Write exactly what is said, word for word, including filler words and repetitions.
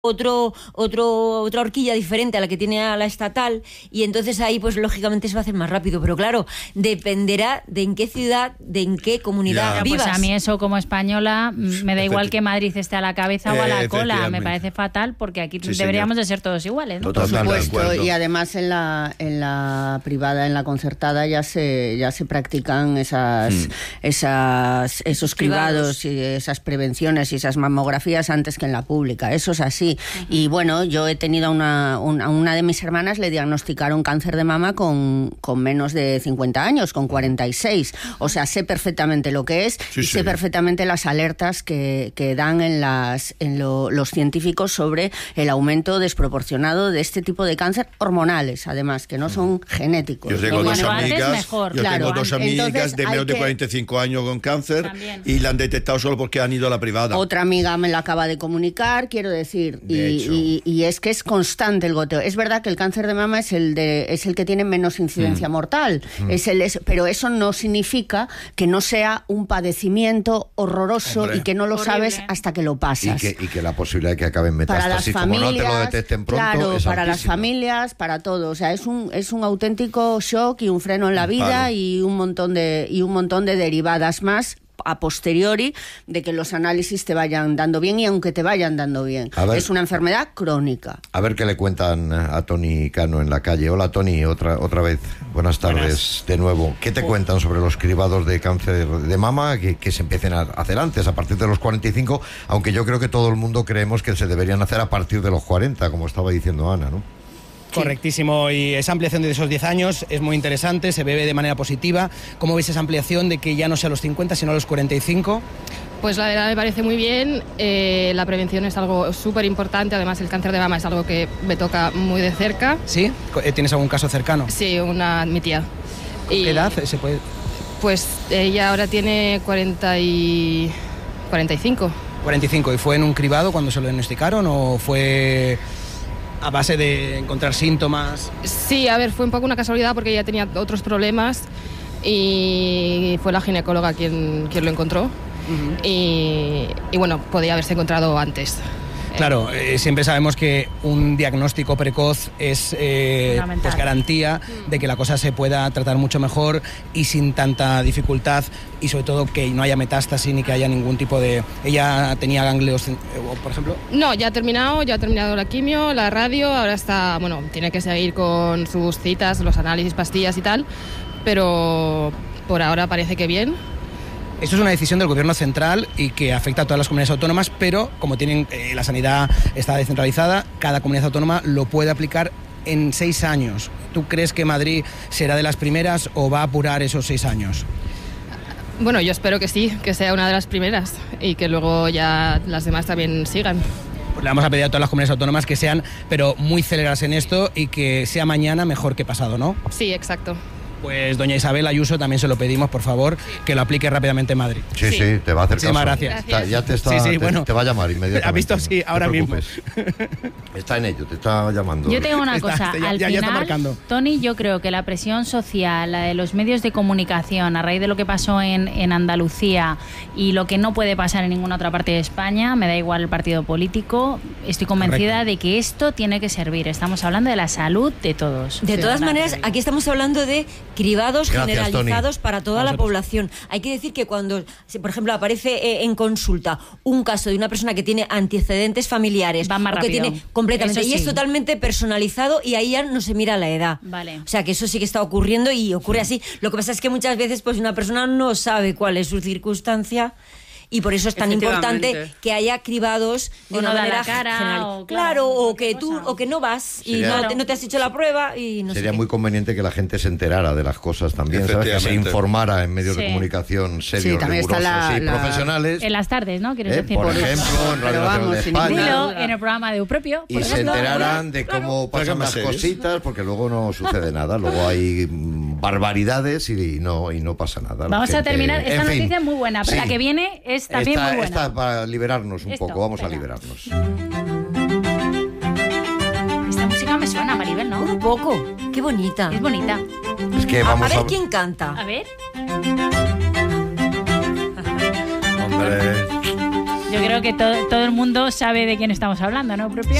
otro, otro, otra horquilla diferente a la que tiene a la estatal, y entonces ahí pues lógicamente se va a hacer más rápido, pero claro, dependerá de en qué ciudad, de en qué comunidad ya. vivas. Pues a mí eso como española me da igual que Madrid esté a la cabeza o a la cola, me parece fatal porque aquí sí, deberíamos señor. de ser todos iguales, ¿no? Por supuesto, y además en la en la privada, en la concertada ya se ya se practican esas hmm. esas esos cribados, cribados y esas prevenciones y esas mamografías antes que en la pública, eso es así. Uh-huh. Y bueno, yo he tenido a una, una, una de mis hermanas le diagnosticaron cáncer de mama con, con menos de cincuenta años, con cuarenta y seis. O sea, sé perfectamente lo que es sí, y sí. sé perfectamente las alertas que, que dan en, las, en lo, los científicos sobre el aumento desproporcionado de este tipo de cáncer hormonales, además, que no son genéticos. Yo tengo ¿no? dos bueno, amigas, yo claro, tengo dos amigas entonces, de menos de cuarenta y cinco que... años con cáncer también. Y la han detectado solo porque han ido a la privada. Otra amiga me la acaba de comunicar, quiero decir, y, y, y es que es constante el goteo. Es verdad que el cáncer de mama es el de es el que tiene menos incidencia mm. mortal, mm. es el es, pero eso no significa que no sea un padecimiento horroroso Hombre. y que no lo Horrible. sabes hasta que lo pasas. Y que, y que la posibilidad de que acabe en metástasis, para las familias, como no te lo detecten pronto, claro, es para altísima. las familias, para todo. O sea, es un es un auténtico shock y un freno en la vida Palo. y un montón de y un montón de derivadas más a posteriori de que los análisis te vayan dando bien, y aunque te vayan dando bien, ver, es una enfermedad crónica. A ver qué le cuentan a Tony Cano en la calle. Hola Tony, otra otra vez. Buenas tardes. Buenas. De nuevo. ¿Qué te oh. cuentan sobre los cribados de cáncer de mama que, que se empiecen a hacer antes, a partir de los cuarenta y cinco? Aunque yo creo que todo el mundo creemos que se deberían hacer a partir de los cuarenta, como estaba diciendo Ana, ¿no? Correctísimo, y esa ampliación de esos diez años es muy interesante, se ve de manera positiva. ¿Cómo veis esa ampliación de que ya no sea a los cincuenta, sino a los cuarenta y cinco? Pues la verdad me parece muy bien, eh, la prevención es algo súper importante, además el cáncer de mama es algo que me toca muy de cerca. ¿Sí? ¿Tienes algún caso cercano? Sí, una, mi tía. ¿Qué edad se puede...? Pues ella ahora tiene cuarenta y cinco. cuarenta y cinco, ¿y fue en un cribado cuando se lo diagnosticaron o fue...? A base de encontrar síntomas. Sí, a ver, fue un poco una casualidad porque ella tenía otros problemas y fue la ginecóloga quien, quien lo encontró. Uh-huh. y, y bueno, podía haberse encontrado antes. Claro, eh, siempre sabemos que un diagnóstico precoz es eh, pues garantía de que la cosa se pueda tratar mucho mejor y sin tanta dificultad, y sobre todo que no haya metástasis ni que haya ningún tipo de... ¿Ella tenía ganglios, por ejemplo? No, ya ha terminado, ya ha terminado la quimio, la radio, ahora está, bueno, tiene que seguir con sus citas, los análisis, pastillas y tal, pero por ahora parece que bien. Esto es una decisión del gobierno central y que afecta a todas las comunidades autónomas, pero como tienen eh, la sanidad está descentralizada, cada comunidad autónoma lo puede aplicar en seis años. ¿Tú crees que Madrid será de las primeras o va a apurar esos seis años? Bueno, yo espero que sí, que sea una de las primeras y que luego ya las demás también sigan. Pues le vamos a pedir a todas las comunidades autónomas que sean, pero muy céleres en esto y que sea mañana mejor que pasado, ¿no? Sí, exacto. Pues doña Isabel Ayuso también se lo pedimos, por favor, que lo aplique rápidamente en Madrid. Sí, sí, sí, te va a hacer caso. Muchísimas gracias. Está, ya te, está, sí, sí, te, bueno, te va a llamar inmediatamente. ¿Has visto? Sí, ahora mismo. Está en ello, te está llamando. Yo tengo una cosa, está, ya, al ya, final, ya está marcando. Tony, yo creo que la presión social, la de los medios de comunicación, a raíz de lo que pasó en, en Andalucía y lo que no puede pasar en ninguna otra parte de España, me da igual el partido político, estoy convencida Correcto. de que esto tiene que servir. Estamos hablando de la salud de todos. De todas maneras, aquí estamos hablando de cribados Gracias, generalizados Tony. para toda Vamos la población. Hay que decir que cuando, por ejemplo, aparece eh, en consulta un caso de una persona que tiene antecedentes familiares Va más o que rápido. tiene completamente Eso y sí. es totalmente personalizado, y ahí ya no se mira la edad. Vale. O sea, que eso sí que está ocurriendo y ocurre así. Lo que pasa es que muchas veces pues una persona no sabe cuál es su circunstancia. Y por eso es tan importante que haya cribados de Uno una da manera la cara, general. o, claro, claro, o que cosa. tú o que no vas y Sería, no te, no te has hecho la prueba y no Sería sé muy qué. conveniente que la gente se enterara de las cosas también, ¿sabes? Que se informara en medios Sí. de comunicación serios, Sí, también está rigurosos la- y la- profesionales. En las tardes, ¿no? ¿Quieres ¿eh? decir? Por Por ejemplo, en Radio Pero Nacional vamos, de sin España. Dilo en el programa de Upropio. Y por se ejemplo. enterarán de cómo pasan las cositas, porque luego no sucede nada, luego hay mm, barbaridades y no, y no pasa nada. La Vamos a gente- terminar. Esta en fin, noticia es muy buena, pero sí. la que viene es también Esta- muy buena. esta para liberarnos un Esto, poco, vamos venga. a liberarnos. Esta música me suena, Maribel, ¿no? Un poco. Qué bonita. Es bonita. Es que A, vamos a ver a... quién canta. A ver. Hombre, Yo creo que to- todo el mundo sabe de quién estamos hablando, ¿no, propio?